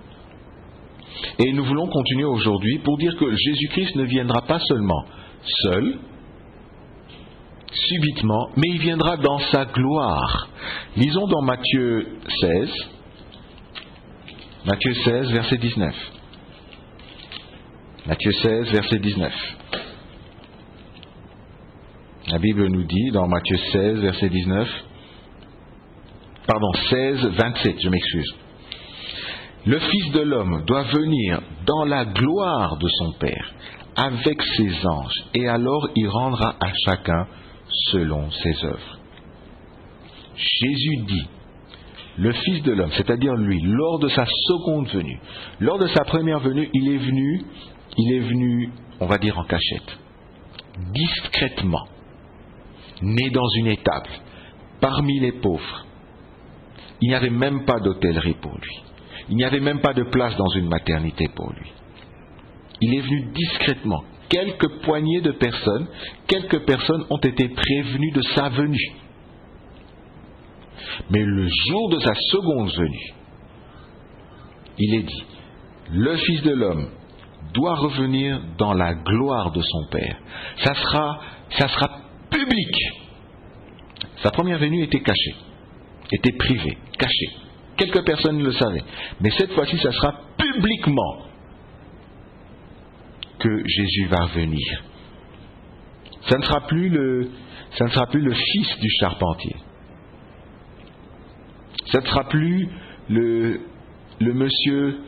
Et nous voulons continuer aujourd'hui pour dire que Jésus-Christ ne viendra pas seulement seul, subitement, mais il viendra dans sa gloire. Lisons dans Matthieu 16, verset 19. Matthieu 16, verset 19. La Bible nous dit dans Matthieu 16, verset 19, 16, 27, je m'excuse. Le Fils de l'homme doit venir dans la gloire de son Père, avec ses anges, et alors il rendra à chacun selon ses œuvres. Jésus dit, le Fils de l'homme, c'est-à-dire lui, lors de sa seconde venue, lors de sa première venue, il est venu, on va dire en cachette, discrètement, né dans une étable, parmi les pauvres. Il n'y avait même pas d'hôtellerie pour lui. Il n'y avait même pas de place dans une maternité pour lui. Il est venu discrètement. Quelques poignées de personnes, quelques personnes ont été prévenues de sa venue. Mais le jour de sa seconde venue, il est dit, le Fils de l'homme doit revenir dans la gloire de son Père. Ça sera public. Sa première venue était cachée, était privée, cachée. Quelques personnes le savaient. Mais cette fois-ci, ça sera publiquement que Jésus va venir. Ça ne sera plus le fils du charpentier. Ça ne sera plus le monsieur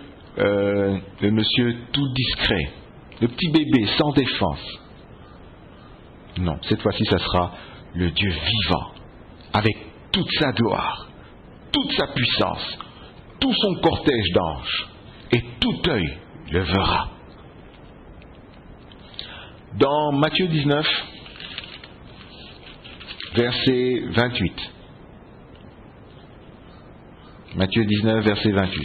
tout discret, le petit bébé sans défense. Non, cette fois-ci, ça sera le Dieu vivant, avec toute sa gloire, toute sa puissance, tout son cortège d'anges, et tout œil le verra. Dans Matthieu 19, verset 28. Matthieu 19, verset 28.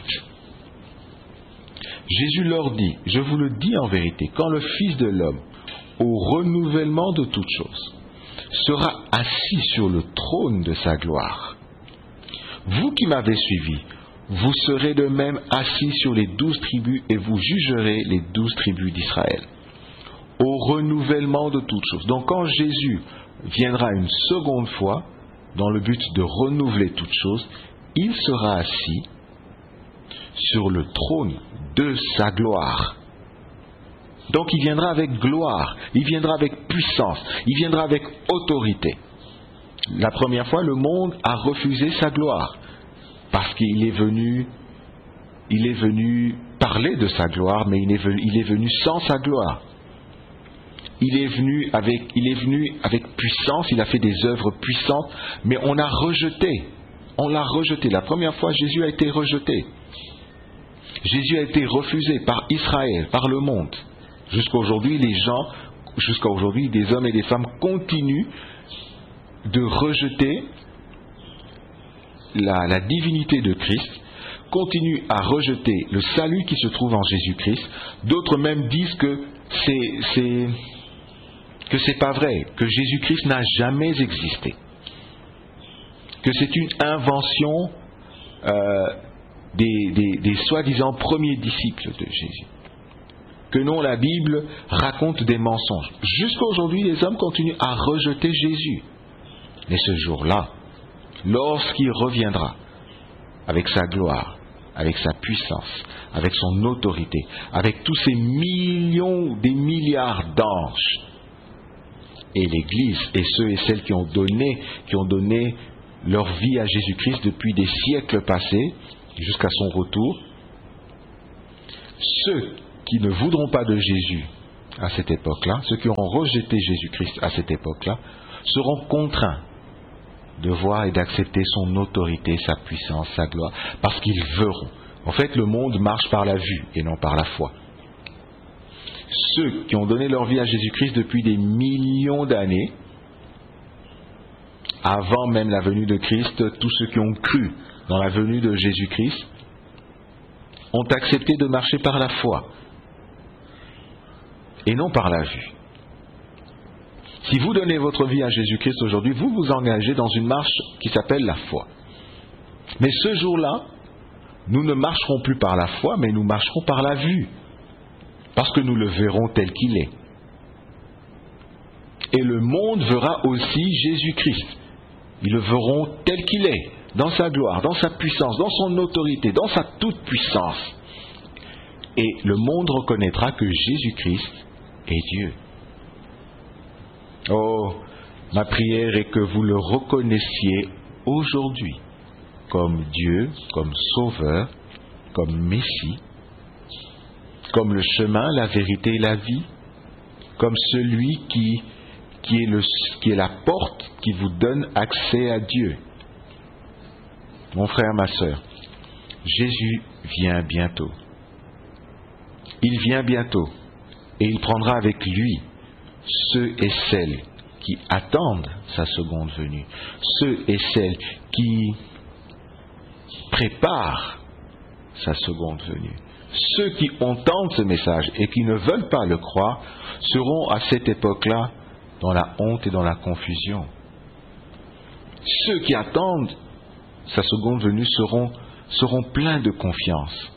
Jésus leur dit, je vous le dis en vérité, quand le Fils de l'homme, au renouvellement de toutes choses, sera assis sur le trône de sa gloire, vous qui m'avez suivi, vous serez de même assis sur les 12 tribus et vous jugerez les 12 tribus d'Israël. Au renouvellement de toutes choses. Donc quand Jésus viendra une seconde fois, dans le but de renouveler toutes choses, il sera assis sur le trône de sa gloire. Donc il viendra avec gloire, il viendra avec puissance, il viendra avec autorité. La première fois, le monde a refusé sa gloire, parce qu'il est venu parler de sa gloire, mais il est venu sans sa gloire. Il est venu avec puissance, il a fait des œuvres puissantes, mais on l'a rejeté. La première fois, Jésus a été rejeté. Jésus a été refusé par Israël, par le monde. Jusqu'à aujourd'hui, des hommes et des femmes continuent de rejeter la divinité de Christ, continuent à rejeter le salut qui se trouve en Jésus-Christ. D'autres même disent que c'est pas vrai, que Jésus-Christ n'a jamais existé, que c'est une invention des soi-disant premiers disciples de Jésus, que non, la Bible raconte des mensonges. Jusqu'à aujourd'hui, les hommes continuent à rejeter Jésus. Mais ce jour-là, lorsqu'il reviendra avec sa gloire, avec sa puissance, avec son autorité, avec tous ces millions, des milliards d'anges, et l'Église, et ceux et celles qui ont donné leur vie à Jésus-Christ depuis des siècles passés jusqu'à son retour. Ceux qui ne voudront pas de Jésus à cette époque-là, ceux qui auront rejeté Jésus-Christ à cette époque-là, seront contraints de voir et d'accepter son autorité, sa puissance, sa gloire, parce qu'ils verront. En fait, le monde marche par la vue et non par la foi. Ceux qui ont donné leur vie à Jésus-Christ depuis des millions d'années, avant même la venue de Christ, tous ceux qui ont cru dans la venue de Jésus-Christ, ont accepté de marcher par la foi et non par la vue. Si vous donnez votre vie à Jésus-Christ aujourd'hui, vous vous engagez dans une marche qui s'appelle la foi. Mais ce jour-là, nous ne marcherons plus par la foi, mais nous marcherons par la vue, parce que nous le verrons tel qu'il est. Et le monde verra aussi Jésus-Christ. Ils le verront tel qu'il est, dans sa gloire, dans sa puissance, dans son autorité, dans sa toute-puissance. Et le monde reconnaîtra que Jésus-Christ est Dieu. Oh, ma prière est que vous le reconnaissiez aujourd'hui comme Dieu, comme Sauveur, comme Messie, comme le chemin, la vérité et la vie, comme celui qui est la porte qui vous donne accès à Dieu. Mon frère, ma sœur, Jésus vient bientôt. Il vient bientôt et il prendra avec lui ceux et celles qui attendent sa seconde venue, ceux et celles qui préparent sa seconde venue. Ceux qui entendent ce message et qui ne veulent pas le croire seront à cette époque-là dans la honte et dans la confusion. Ceux qui attendent sa seconde venue seront pleins de confiance,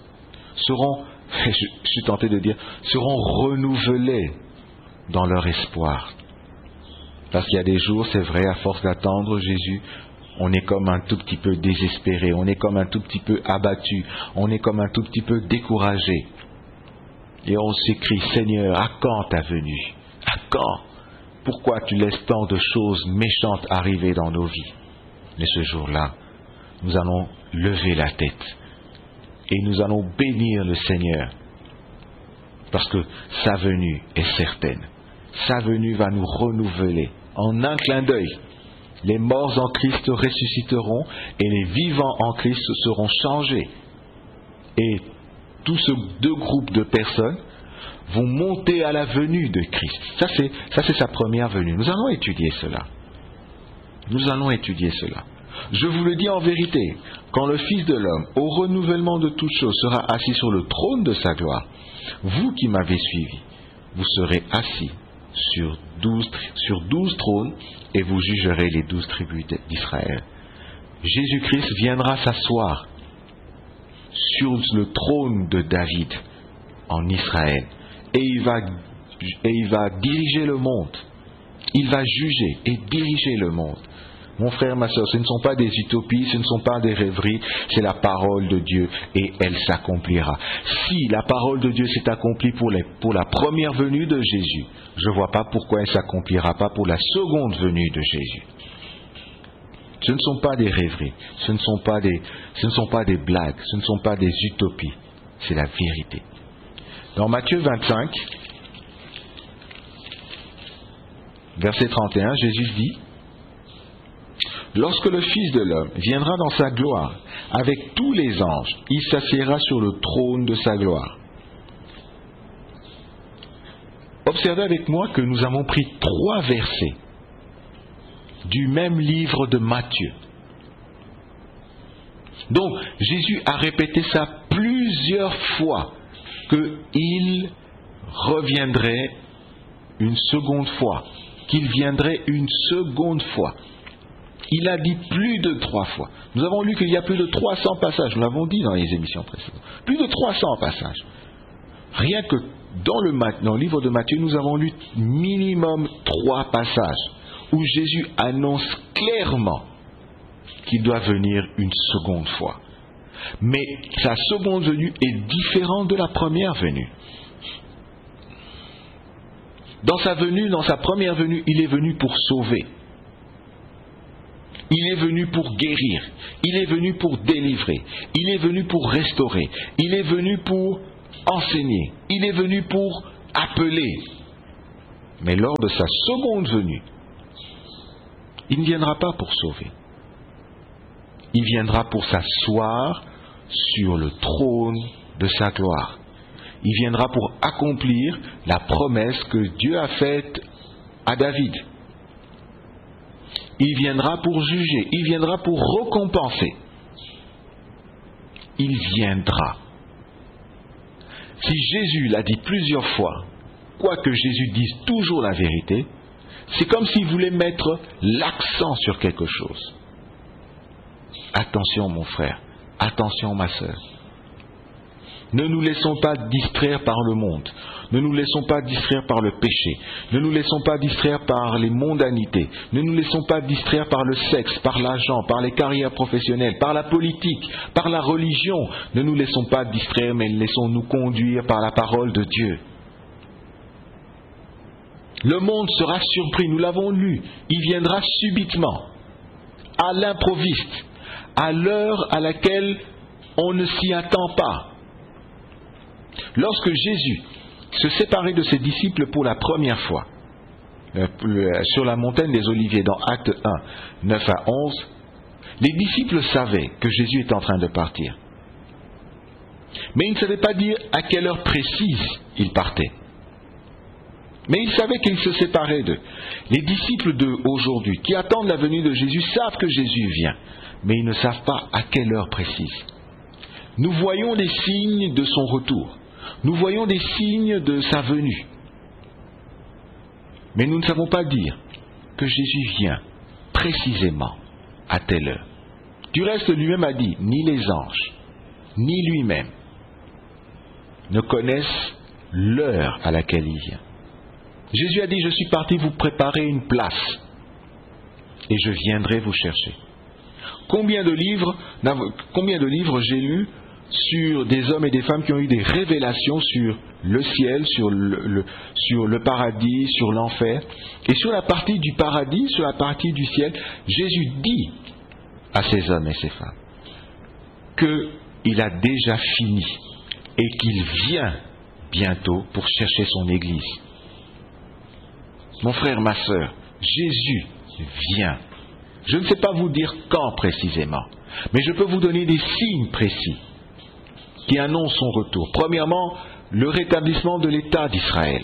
je suis tenté de dire, seront renouvelés dans leur espoir. Parce qu'il y a des jours, c'est vrai, à force d'attendre Jésus, on est comme un tout petit peu désespéré, on est comme un tout petit peu abattu, on est comme un tout petit peu découragé. Et on s'écrie, Seigneur, à quand ta venue? À quand? Pourquoi tu laisses tant de choses méchantes arriver dans nos vies? Mais ce jour-là, nous allons lever la tête et nous allons bénir le Seigneur, parce que sa venue est certaine. Sa venue va nous renouveler. En un clin d'œil, les morts en Christ ressusciteront et les vivants en Christ seront changés. Et tous ces deux groupes de personnes vont monter à la venue de Christ. Ça c'est sa première venue. Nous allons étudier cela. Nous allons étudier cela. Je vous le dis en vérité, quand le Fils de l'homme, au renouvellement de toutes choses, sera assis sur le trône de sa gloire, vous qui m'avez suivi, vous serez assis sur 12 trônes et vous jugerez les 12 tribus d'Israël. Jésus-Christ viendra s'asseoir sur le trône de David en Israël et il va diriger le monde. Il va juger et diriger le monde. Mon frère, ma soeur, ce ne sont pas des utopies, ce ne sont pas des rêveries, c'est la parole de Dieu et elle s'accomplira. Si la parole de Dieu s'est accomplie pour la première venue de Jésus, je ne vois pas pourquoi elle ne s'accomplira pas pour la seconde venue de Jésus. Ce ne sont pas des rêveries, ce ne sont pas des blagues, ce ne sont pas des utopies, c'est la vérité. Dans Matthieu 25, verset 31, Jésus dit: lorsque le Fils de l'homme viendra dans sa gloire avec tous les anges, il s'assiera sur le trône de sa gloire. Observez avec moi que nous avons pris 3 versets du même livre de Matthieu. Donc, Jésus a répété ça plusieurs fois, qu'il reviendrait une seconde fois, qu'il viendrait une seconde fois. Il a dit plus de 3 fois. Nous avons lu qu'il y a plus de 300 passages, nous l'avons dit dans les émissions précédentes. Plus de 300 passages. Rien que dans le livre de Matthieu, nous avons lu minimum 3 passages où Jésus annonce clairement qu'il doit venir une seconde fois. Mais sa seconde venue est différente de la première venue. Dans sa première venue, il est venu pour sauver. Il est venu pour guérir. Il est venu pour délivrer. Il est venu pour restaurer. Il est venu pour enseigner. Il est venu pour appeler. Mais lors de sa seconde venue, il ne viendra pas pour sauver. Il viendra pour s'asseoir sur le trône de sa gloire. Il viendra pour accomplir la promesse que Dieu a faite à David. Il viendra pour juger. Il viendra pour récompenser. Il viendra. Si Jésus l'a dit plusieurs fois, quoique Jésus dise toujours la vérité, c'est comme s'il voulait mettre l'accent sur quelque chose. Attention mon frère, attention ma sœur. Ne nous laissons pas distraire par le monde. Ne nous laissons pas distraire par le péché. Ne nous laissons pas distraire par les mondanités. Ne nous laissons pas distraire par le sexe, par l'argent, par les carrières professionnelles, par la politique, par la religion. Ne nous laissons pas distraire, mais laissons-nous conduire par la parole de Dieu. Le monde sera surpris, nous l'avons lu. Il viendra subitement, à l'improviste, à l'heure à laquelle on ne s'y attend pas. Lorsque Jésus se séparait de ses disciples pour la première fois, sur la montagne des Oliviers, dans Acte 1, 9 à 11, les disciples savaient que Jésus était en train de partir. Mais ils ne savaient pas dire à quelle heure précise il partait. Mais ils savaient qu'il se séparait d'eux. Les disciples d'aujourd'hui, qui attendent la venue de Jésus, savent que Jésus vient, mais ils ne savent pas à quelle heure précise. Nous voyons les signes de son retour. Nous voyons des signes de sa venue. Mais nous ne savons pas dire que Jésus vient précisément à telle heure. Du reste, lui-même a dit, ni les anges, ni lui-même ne connaissent l'heure à laquelle il vient. Jésus a dit, je suis parti vous préparer une place et je viendrai vous chercher. Combien de livres j'ai lus sur des hommes et des femmes qui ont eu des révélations sur le ciel, sur le paradis, sur l'enfer. Et sur la partie du paradis, sur la partie du ciel, Jésus dit à ces hommes et ces femmes qu'il a déjà fini et qu'il vient bientôt pour chercher son Église. Mon frère, ma sœur, Jésus vient. Je ne sais pas vous dire quand précisément, mais je peux vous donner des signes précis qui annoncent son retour. Premièrement, le rétablissement de l'État d'Israël.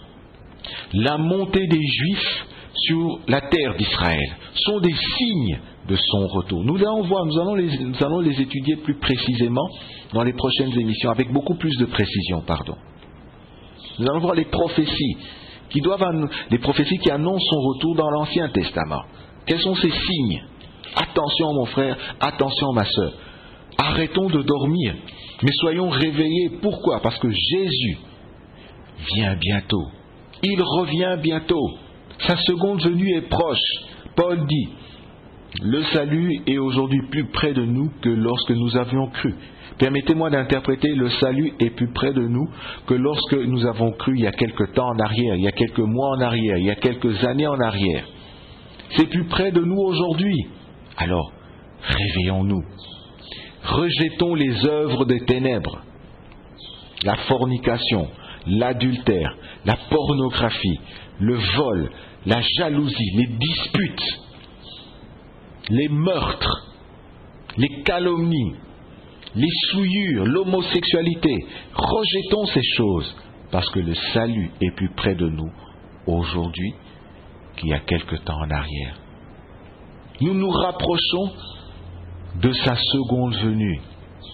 La montée des Juifs sur la terre d'Israël sont des signes de son retour. Nous allons les étudier plus précisément dans les prochaines émissions, avec beaucoup plus de précision, Nous allons voir les prophéties qui annoncent son retour dans l'Ancien Testament. Quels sont ces signes? Attention mon frère, attention ma sœur. Arrêtons de dormir, mais soyons réveillés. Pourquoi? Parce que Jésus vient bientôt. Il revient bientôt. Sa seconde venue est proche. Paul dit, le salut est aujourd'hui plus près de nous que lorsque nous avions cru. Permettez-moi d'interpréter, le salut est plus près de nous que lorsque nous avons cru il y a quelque temps en arrière, il y a quelques mois en arrière, il y a quelques années en arrière. C'est plus près de nous aujourd'hui. Alors, réveillons-nous. Rejetons les œuvres des ténèbres, la fornication, l'adultère, la pornographie, le vol, la jalousie, les disputes, les meurtres, les calomnies, les souillures, l'homosexualité. Rejetons ces choses parce que le salut est plus près de nous aujourd'hui qu'il y a quelque temps en arrière. Nous nous rapprochons de sa seconde venue.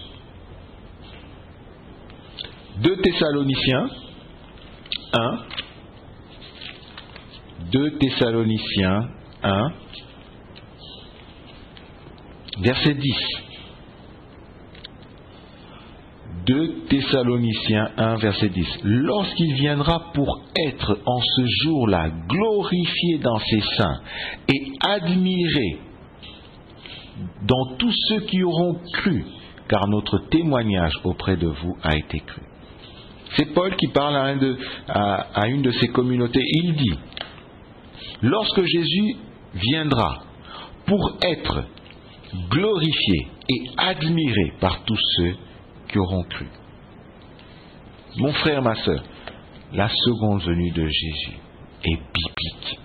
2 Thessaloniciens 1, verset 10. 2 Thessaloniciens 1, verset 10. Lorsqu'il viendra pour être en ce jour-là glorifié dans ses saints et admiré dans tous ceux qui auront cru, car notre témoignage auprès de vous a été cru. C'est Paul qui parle à une de ces communautés. Il dit, lorsque Jésus viendra pour être glorifié et admiré par tous ceux qui auront cru. Mon frère, ma sœur, la seconde venue de Jésus est biblique.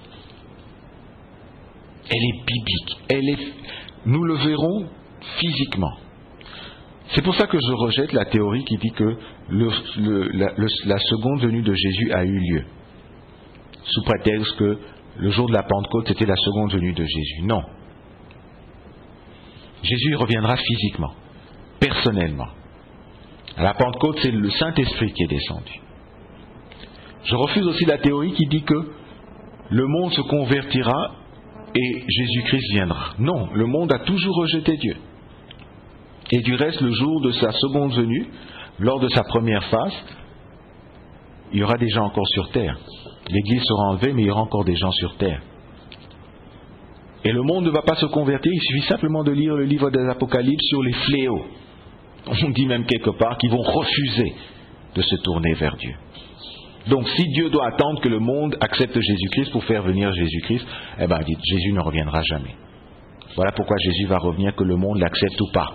Elle est biblique. Nous le verrons physiquement. C'est pour ça que je rejette la théorie qui dit que la seconde venue de Jésus a eu lieu, sous prétexte que le jour de la Pentecôte, c'était la seconde venue de Jésus. Non. Jésus reviendra physiquement, personnellement. À la Pentecôte, c'est le Saint-Esprit qui est descendu. Je refuse aussi la théorie qui dit que le monde se convertira et Jésus-Christ viendra. Non, le monde a toujours rejeté Dieu. Et du reste, le jour de sa seconde venue, lors de sa première phase, il y aura des gens encore sur terre. L'Église sera enlevée, mais il y aura encore des gens sur terre. Et le monde ne va pas se convertir, il suffit simplement de lire le livre des Apocalypses sur les fléaux. On dit même quelque part qu'ils vont refuser de se tourner vers Dieu. Donc si Dieu doit attendre que le monde accepte Jésus-Christ pour faire venir Jésus-Christ, eh bien dites, Jésus ne reviendra jamais. Voilà pourquoi Jésus va revenir, que le monde l'accepte ou pas.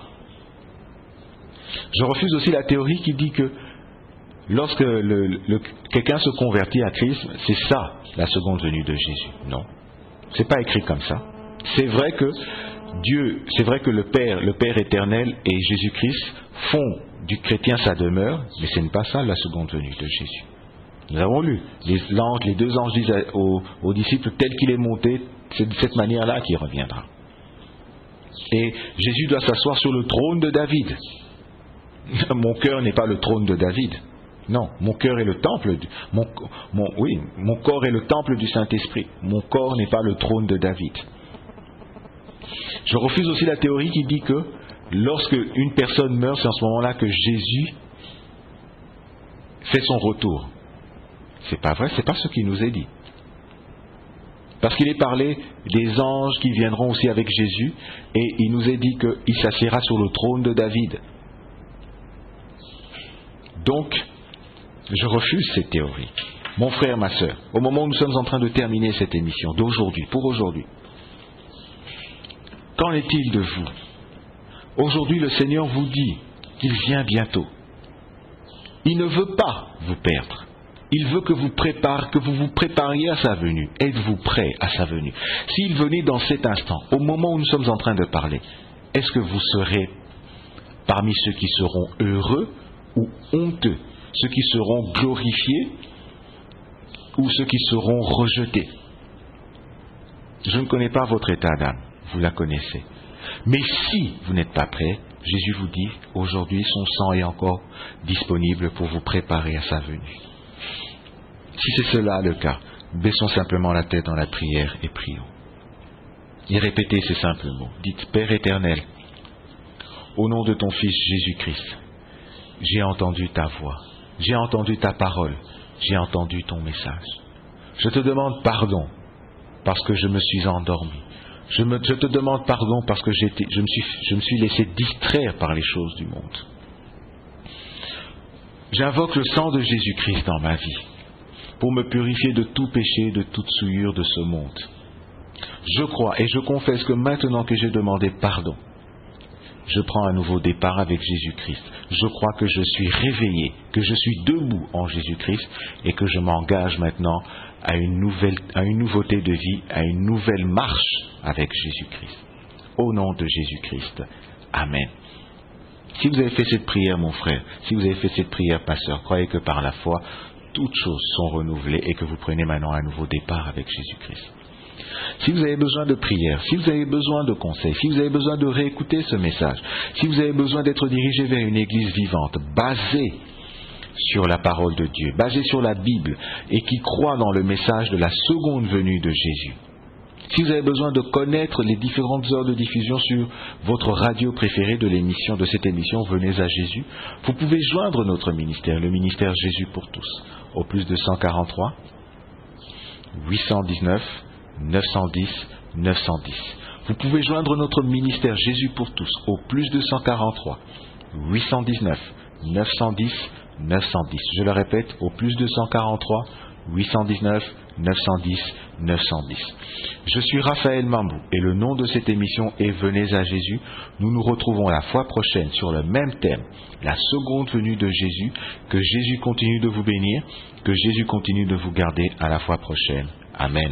Je refuse aussi la théorie qui dit que lorsque quelqu'un se convertit à Christ, c'est ça la seconde venue de Jésus. Non, c'est pas écrit comme ça. C'est vrai que Dieu, c'est vrai que le Père éternel et Jésus-Christ font du chrétien sa demeure, mais ce n'est pas ça la seconde venue de Jésus. Nous avons lu, les deux anges disent aux disciples, tel qu'il est monté, c'est de cette manière-là qu'il reviendra. Et Jésus doit s'asseoir sur le trône de David. Mon cœur n'est pas le trône de David. Non, mon cœur est le temple, mon corps est le temple du Saint-Esprit. Mon corps n'est pas le trône de David. Je refuse aussi la théorie qui dit que lorsque une personne meurt, c'est en ce moment-là que Jésus fait son retour. C'est pas vrai, c'est pas ce qui nous est dit. Parce qu'il est parlé des anges qui viendront aussi avec Jésus, et il nous est dit qu'il s'assiera sur le trône de David. Donc, je refuse cette théorie. Mon frère, ma sœur, au moment où nous sommes en train de terminer cette émission d'aujourd'hui, pour aujourd'hui, qu'en est-il de vous? Aujourd'hui, le Seigneur vous dit qu'il vient bientôt. Il ne veut pas vous perdre. Il veut que vous vous prépariez à sa venue. Êtes-vous prêt à sa venue? S'il venait dans cet instant, au moment où nous sommes en train de parler, est-ce que vous serez parmi ceux qui seront heureux ou honteux? Ceux qui seront glorifiés ou ceux qui seront rejetés? Je ne connais pas votre état d'âme, vous la connaissez. Mais si vous n'êtes pas prêt, Jésus vous dit, aujourd'hui son sang est encore disponible pour vous préparer à sa venue. Si c'est cela le cas, baissons simplement la tête dans la prière et prions. Et répétez ces simples mots. Dites, Père éternel, au nom de ton Fils Jésus-Christ, j'ai entendu ta voix, j'ai entendu ta parole, j'ai entendu ton message. Je te demande pardon parce que je me suis endormi. Je te demande pardon parce que je me suis laissé distraire par les choses du monde. J'invoque le sang de Jésus-Christ dans ma vie pour me purifier de tout péché, de toute souillure de ce monde. Je crois et je confesse que maintenant que j'ai demandé pardon, je prends un nouveau départ avec Jésus-Christ. Je crois que je suis réveillé, que je suis debout en Jésus-Christ et que je m'engage maintenant à une nouveauté de vie, à une nouvelle marche avec Jésus-Christ. Au nom de Jésus-Christ. Amen. Si vous avez fait cette prière, mon frère, si vous avez fait cette prière, pasteur, croyez que par la foi, toutes choses sont renouvelées et que vous prenez maintenant un nouveau départ avec Jésus-Christ. Si vous avez besoin de prière, si vous avez besoin de conseils, si vous avez besoin de réécouter ce message, si vous avez besoin d'être dirigé vers une église vivante, basée sur la parole de Dieu, basée sur la Bible et qui croit dans le message de la seconde venue de Jésus, si vous avez besoin de connaître les différentes heures de diffusion sur votre radio préférée de cette émission Venez à Jésus, vous pouvez joindre notre ministère, le ministère Jésus pour tous, au plus 243 819 910 910. Vous pouvez joindre notre ministère Jésus pour tous au plus 243 819 910 910. Je le répète, au plus 243 819 910 910. Je suis Raphaël Mambou et le nom de cette émission est Venez à Jésus. Nous nous retrouvons la fois prochaine sur le même thème, la seconde venue de Jésus. Que Jésus continue de vous bénir, que Jésus continue de vous garder à la fois prochaine. Amen.